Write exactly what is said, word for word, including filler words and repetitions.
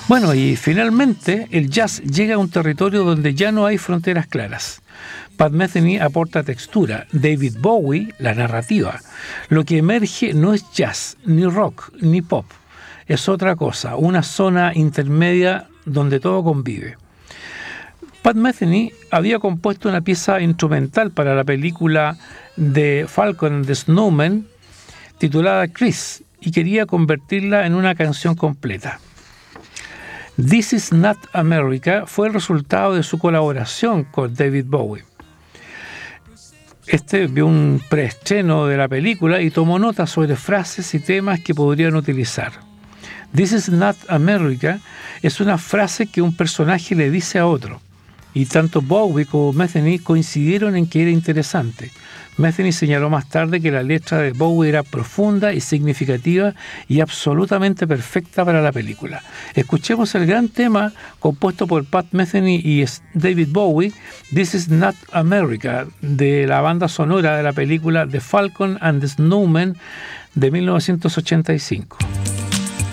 Bueno, y finalmente el jazz llega a un territorio donde ya no hay fronteras claras. Pat Metheny aporta textura, David Bowie la narrativa. Lo que emerge no es jazz, ni rock, ni pop. Es otra cosa, una zona intermedia donde todo convive. Pat Metheny había compuesto una pieza instrumental para la película de Falcon and the Snowman titulada Chris y quería convertirla en una canción completa. This Is Not America fue el resultado de su colaboración con David Bowie. Este vio un preestreno de la película y tomó nota sobre frases y temas que podrían utilizar. This Is Not America es una frase que un personaje le dice a otro, y tanto Bowie como Metheny coincidieron en que era interesante. Metheny señaló más tarde que la letra de Bowie era profunda y significativa y absolutamente perfecta para la película. Escuchemos el gran tema compuesto por Pat Metheny y David Bowie, This Is Not America, de la banda sonora de la película The Falcon and the Snowman de mil novecientos ochenta y cinco.